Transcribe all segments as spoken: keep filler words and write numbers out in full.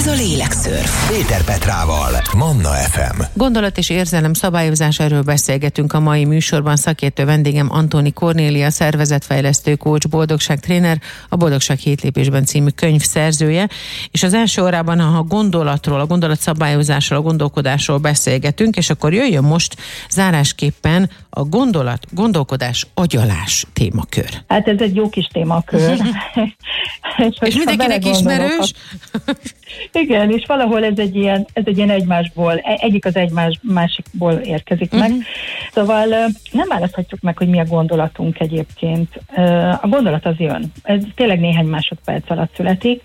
Ez a Lélekszörf. Péter Petrával, Manna ef em. Gondolat és érzelem szabályozás, erről beszélgetünk a mai műsorban. Szakértő vendégem Antoni Kornélia, szervezetfejlesztő, coach, boldogságtréner, a Boldogság hét lépésben című könyv szerzője. És az első órában a gondolatról, a gondolatszabályozásról, a gondolkodásról beszélgetünk, és akkor jöjjön most zárásképpen a gondolat, gondolkodás, agyalás témakör. Hát ez egy jó kis témakör. és, és mindenkinek ismerős? Igen, és valahol ez egy ilyen, ez egy ilyen egymásból, egyik az egymás másikból érkezik meg. Uh-huh. Szóval nem választhatjuk meg, hogy mi a gondolatunk egyébként. A gondolat az jön. Ez tényleg néhány másodperc alatt születik,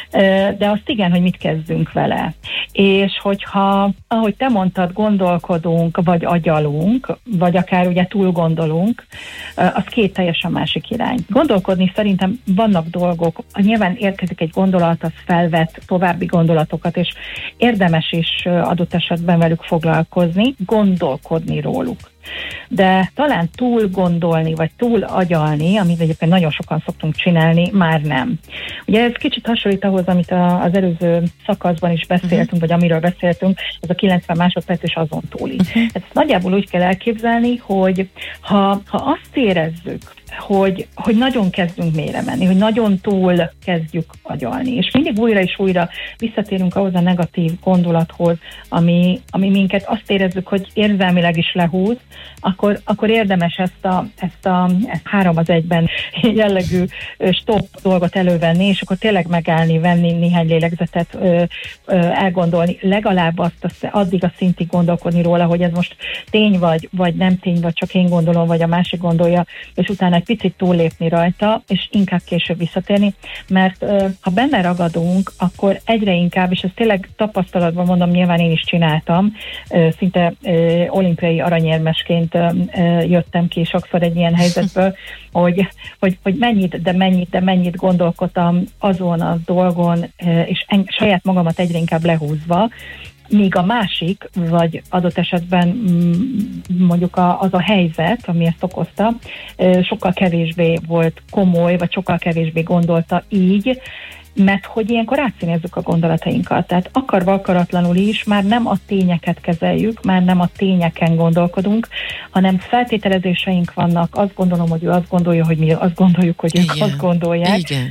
de azt igen, hogy mit kezdünk vele. És hogyha, ahogy te mondtad, gondolkodunk, vagy agyalunk, vagy akár ugye túl gondolunk, az két teljesen másik irány. Gondolkodni szerintem vannak dolgok, nyilván érkezik egy gondolat, az felvet további gondolatokat, és érdemes is adott esetben velük foglalkozni, gondolkodni róluk. De talán túl gondolni, vagy túl agyalni, amit egyébként nagyon sokan szoktunk csinálni, már nem. Ugye ez kicsit hasonlít ahhoz, amit a, az előző szakaszban is beszéltünk, uh-huh. vagy amiről beszéltünk, ez a kilencven másodperc és azon túli. Uh-huh. Ezt nagyjából úgy kell elképzelni, hogy ha, ha azt érezzük, hogy, hogy nagyon kezdünk mélyre menni, hogy nagyon túl kezdjük agyalni, és mindig újra és újra visszatérünk ahhoz a negatív gondolathoz, ami, ami minket azt érezzük, hogy érzelmileg is lehúz, akkor, akkor érdemes ezt a, ezt a ezt három az egyben jellegű stop dolgot elővenni, és akkor tényleg megállni, venni néhány lélegzetet, ö, ö, elgondolni, legalább azt a, addig a szintig gondolkodni róla, hogy ez most tény vagy, vagy nem tény, vagy csak én gondolom, vagy a másik gondolja, és utána egy picit túllépni rajta, és inkább később visszatérni, mert ö, ha benne ragadunk, akkor egyre inkább, és ezt tényleg tapasztalatban mondom, nyilván én is csináltam, ö, szinte ö, olimpiai aranyérmesként ö, ö, jöttem ki sokszor egy ilyen helyzetből, hogy, hogy, hogy mennyit, de mennyit, de mennyit gondolkodtam azon a dolgon, ö, és en, saját magamat egyre inkább lehúzva, míg a másik, vagy adott esetben mondjuk a, az a helyzet, ami ezt okozta, sokkal kevésbé volt komoly, vagy sokkal kevésbé gondolta így, mert hogy ilyenkor átszínezzük a gondolatainkat. Tehát akarva akaratlanul is már nem a tényeket kezeljük, már nem a tényeken gondolkodunk, hanem feltételezéseink vannak, azt gondolom, hogy ő azt gondolja, hogy mi azt gondoljuk, hogy ők Igen. azt gondolják. Igen.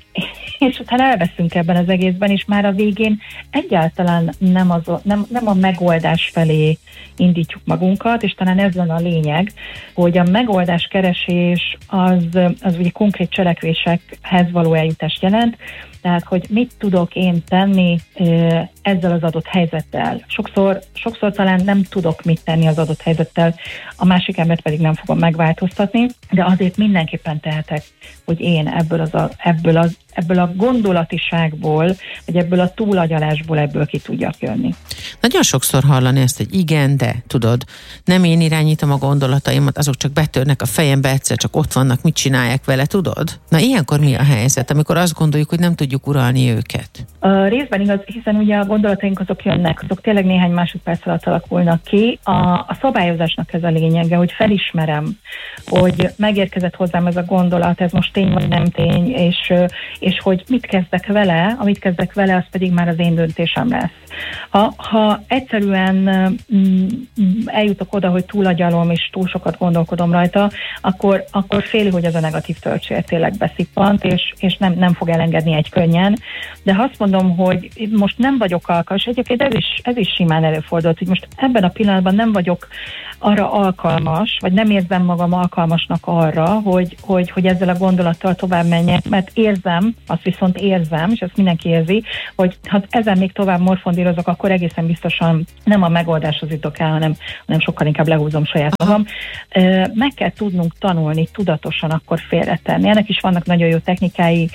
És utána elveszünk ebben az egészben, és már a végén egyáltalán nem, az, nem, nem a megoldás felé indítjuk magunkat, és talán ez van a lényeg, hogy a megoldás keresés az, az ugye konkrét cselekvésekhez való eljutást jelent, tehát, hogy mit tudok én tenni ezzel az adott helyzettel. Sokszor, sokszor talán nem tudok mit tenni az adott helyzettel, a másik embert pedig nem fogom megváltoztatni, de azért mindenképpen tehetek, hogy én ebből, az a, ebből, az, ebből a gondolatiságból, vagy ebből a túlagyalásból ebből ki tudjak jönni. Nagyon sokszor hallani ezt, hogy igen, de tudod, nem én irányítom a gondolataimat, azok csak betörnek a fejembe, egyszer csak ott vannak, mit csinálják vele, tudod? Na ilyenkor mi a helyzet, amikor azt gondoljuk, hogy nem tudjuk uralni őket? A részben igaz, hiszen ugye a gondolataink azok jönnek, azok tényleg néhány másodperc alatt alakulnak ki. A, a szabályozásnak ez a lényege, hogy felismerem, hogy megérkezett hozzám ez a gondolat, ez most tény vagy nem tény, és, és hogy mit kezdek vele, amit kezdek vele, az pedig már az én döntésem lesz. Ha, ha egyszerűen mm, eljutok oda, hogy túlagyalom és túl sokat gondolkodom rajta, akkor, akkor féli, hogy az a negatív töltsér tényleg beszippant, és, és nem, nem fog elengedni egy könnyen. De ha azt mondom, hogy most nem vagyok alkalmas, egyébként ez is, ez is simán előfordult, hogy most ebben a pillanatban nem vagyok arra alkalmas, vagy nem érzem magam alkalmasnak arra, hogy, hogy, hogy ezzel a gondolattal tovább menjek, mert érzem, azt viszont érzem, és ezt mindenki érzi, hogy ha ezen még tovább morfondírozok, akkor egészen biztosan nem a megoldáshoz jutok el, hanem, hanem sokkal inkább lehúzom saját magam. Meg kell tudnunk tanulni, tudatosan akkor félretenni. Ennek is vannak nagyon jó technikái,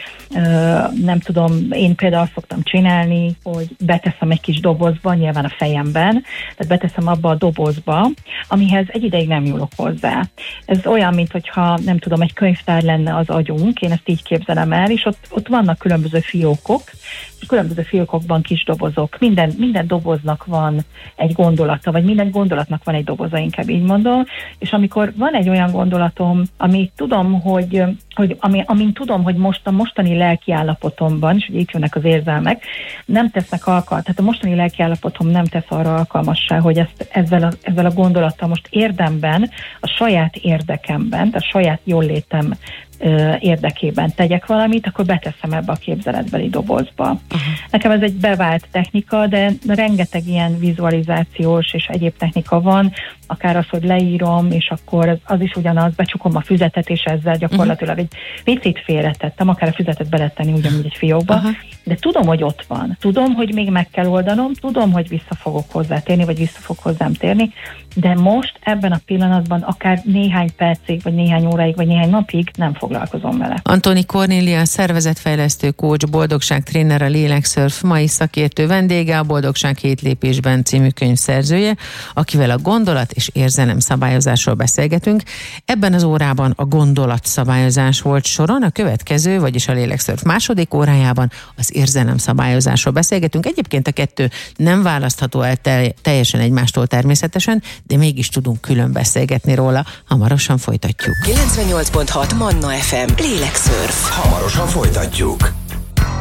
nem tudom, én például azt szoktam csinálni, hogy beteszem egy kis dobozba, nyilván a fejemben, tehát beteszem abba a dobozba, amihez egy ideig nem nyúlok hozzá. Ez olyan, mint hogyha nem tudom, egy könyvtár lenne az agyunk, én ezt így képzelem el, és ott, ott vannak különböző fiókok, különböző fiókokban kis dobozok, minden, minden doboznak van egy gondolata, vagy minden gondolatnak van egy doboza, inkább így mondom, és amikor van egy olyan gondolatom, ami tudom, hogy, hogy ami, amin tudom, hogy most a mostani lelkiállapotomban, és ugye itt jönnek az érzelmek, nem tesznek alkalmat, tehát a mostani lelkiállapotom nem tesz arra alkalmassá, hogy ezt ezzel a, ezzel a gondolattal most érdemben, a saját érdekemben, a saját jóllétem érdekében tegyek valamit, akkor beteszem ebbe a képzeletbeli dobozba. Uh-huh. Nekem ez egy bevált technika, de rengeteg ilyen vizualizációs és egyéb technika van, akár az, hogy leírom, és akkor az is ugyanaz, becsukom a füzetet, és ezzel gyakorlatilag egy picit félretettem, akár a füzetet be lehet tenni ugyanúgy egy fiókba, uh-huh. de tudom, hogy ott van. Tudom, hogy még meg kell oldanom, tudom, hogy vissza fogok hozzátérni, vagy vissza fog hozzám térni, de most ebben a pillanatban akár néhány percig, vagy néhány óráig, vagy néhány napig nem foglalkozom vele. Antoni Kornélia, szervezetfejlesztő coach, boldogság tréner, a Lélekszörf mai szakértő vendége, a Boldogság hét lépésben című könyv szerzője, akivel a gondolat és érzelem szabályozásról beszélgetünk. Ebben az órában a gondolatszabályozás volt soron, a következő, vagyis a Lélekszörf második órájában az érzelem szabályozásról beszélgetünk. Egyébként a kettő nem választható el teljesen egymástól természetesen, de mégis tudunk külön beszélgetni róla. Hamarosan folytatjuk. kilencvennyolc pont hat Manna ef em. Lélekszörf. Hamarosan folytatjuk.